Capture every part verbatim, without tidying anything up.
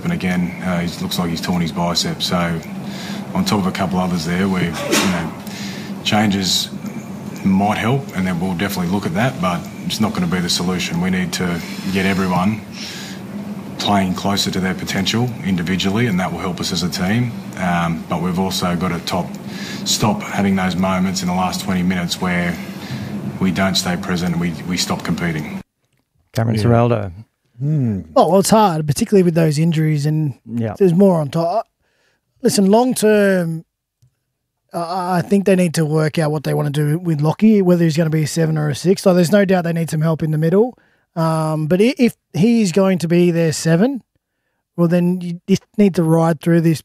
happen again. Uh, he looks like he's torn his bicep. So on top of a couple others there, where you know changes might help, and then we'll definitely look at that. But it's not going to be the solution. We need to get everyone playing closer to their potential individually, and that will help us as a team. Um, but we've also got to top stop having those moments in the last twenty minutes where we don't stay present and we, we stop competing. Cameron yeah. Ciraldo. Mm. Oh, well, it's hard, particularly with those injuries, and yeah. there's more on top. Listen, long term, uh, I think they need to work out what they want to do with Lockie, whether he's going to be a seven or a six. So there's no doubt they need some help in the middle. Um, but if he's going to be their seven, well, then you just need to ride through this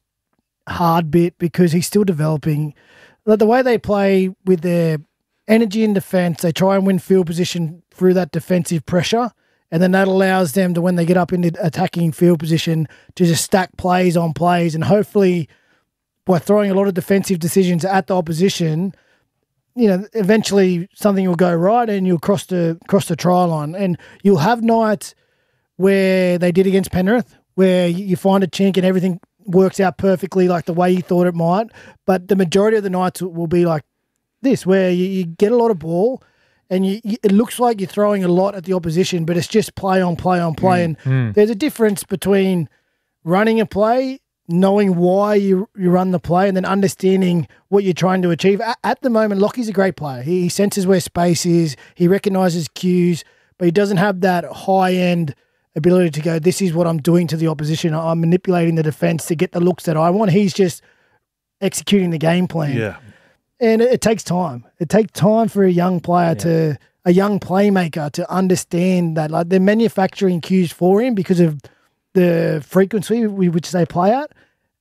hard bit because he's still developing. The way they play with their energy in defence, they try and win field position through that defensive pressure, and then that allows them to, when they get up into attacking field position, to just stack plays on plays, and hopefully by throwing a lot of defensive decisions at the opposition, you know, eventually something will go right and you'll cross the cross the try line. And you'll have nights where they did against Penrith, where you find a chink and everything works out perfectly like the way you thought it might. But the majority of the nights will be like this, where you, you get a lot of ball and you, you, it looks like you're throwing a lot at the opposition, but it's just play on play on play. Mm, and mm. there's a difference between running a play, knowing why you you run the play, and then understanding what you're trying to achieve. At, at the moment, Lockie's a great player. He, he senses where space is. He recognises cues, but he doesn't have that high-end ability to go, this is what I'm doing to the opposition. I'm manipulating the defence to get the looks that I want. He's just executing the game plan. Yeah. And it, it takes time. It takes time for a young player yeah. to, a young playmaker to understand that. Like, they're manufacturing cues for him because of the frequency with which they play at.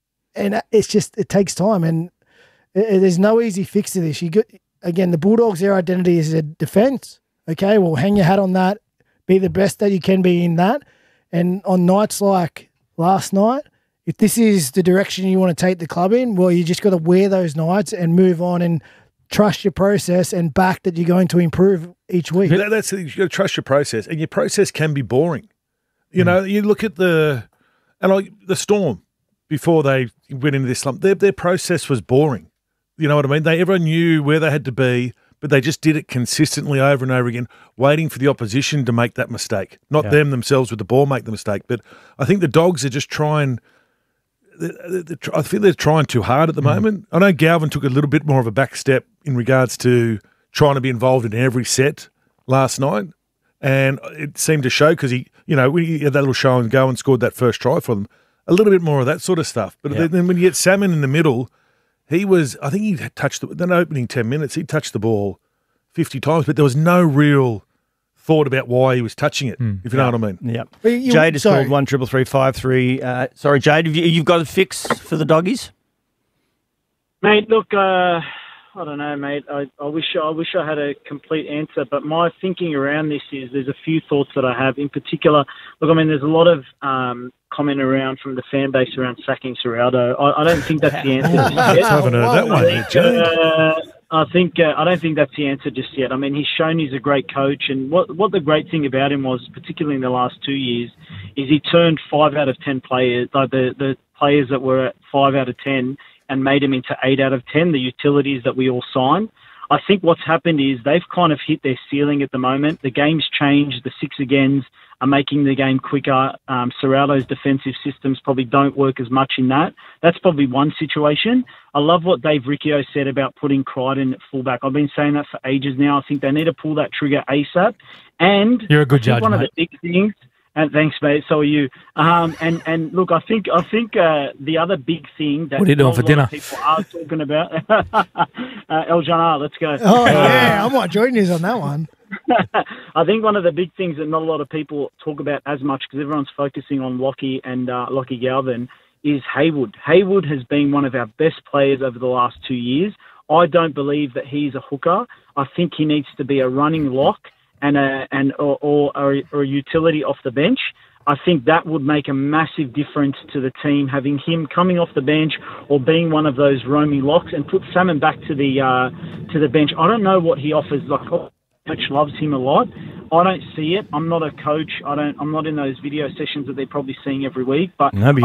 And it's just, it takes time. And it, it, there's no easy fix to this. You get, again, the Bulldogs, their identity is a defence. Okay, well, hang your hat on that. Be the best that you can be in that. And on nights like last night, if this is the direction you want to take the club in, well, you just got to wear those nights and move on and trust your process and back that you're going to improve each week. That, that's you got to trust your process, and your process can be boring. You mm. know, you look at the and like the Storm before they went into this slump. Their their process was boring. You know what I mean? They everyone knew where they had to be, but they just did it consistently over and over again, waiting for the opposition to make that mistake, not yeah. them themselves with the ball make the mistake. But I think the Dogs are just trying. They're, they're, I feel they're trying too hard at the mm. moment. I know Galvin took a little bit more of a back step in regards to trying to be involved in every set last night, and it seemed to show because he, you know, we had that little show and go and scored that first try for them. A little bit more of that sort of stuff. But yeah. then when you get Salmon in the middle, he was, I think he touched, the, the opening ten minutes, he touched the ball fifty times, but there was no real thought about why he was touching it, mm. if you know yeah. what I mean. Yeah. You, Jade has sorry. called one triple three five three. Uh, sorry, Jade, have you, you've got a fix for the Doggies? Mate, look, uh, I don't know, mate. I, I wish I wish I had a complete answer, but my thinking around this is there's a few thoughts that I have. In particular, look, I mean, there's a lot of um, comment around from the fan base around sacking Ciraldo. I, I don't think that's the answer just yet. I haven't heard that one, I think, uh, I think uh, I don't think that's the answer just yet. I mean, he's shown he's a great coach, and what what the great thing about him was, particularly in the last two years, is he turned five out of ten players, like the the players that were at five out of ten, and made them into eight out of ten, the utilities that we all sign. I think what's happened is they've kind of hit their ceiling at the moment. The game's changed. The six agains are making the game quicker. Um, Ciraldo's defensive systems probably don't work as much in that. That's probably one situation. I love what Dave Riccio said about putting Crichton at fullback. I've been saying that for ages now. I think they need to pull that trigger ASAP. And you're a good judge, one mate. of the big things. And thanks, mate. So are you. Um, and and look, I think I think uh, the other big thing that what are you doing for dinner? People are talking about. uh, El Janar, let's go. Oh yeah, I might join you on that one. I think one of the big things that not a lot of people talk about as much because everyone's focusing on Lockie and uh, Lockie Galvin is Haywood. Haywood has been one of our best players over the last two years. I don't believe that he's a hooker. I think he needs to be a running lock and a and or, or, or a utility off the bench. I think that would make a massive difference to the team, having him coming off the bench or being one of those roaming locks and put Salmon back to the uh, to the bench. I don't know what he offers. Like, coach loves him a lot. I don't see it. I'm not a coach. I don't. I'm not in those video sessions that they're probably seeing every week. But no, but